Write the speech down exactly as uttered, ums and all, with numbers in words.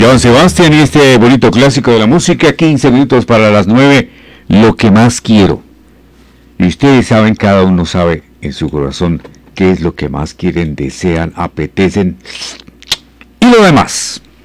Joan Sebastián y este bonito clásico de la música, quince minutos para las nueve, Lo que más quiero. Y ustedes saben, cada uno sabe en su corazón qué es lo que más quieren, desean, apetecen y lo demás.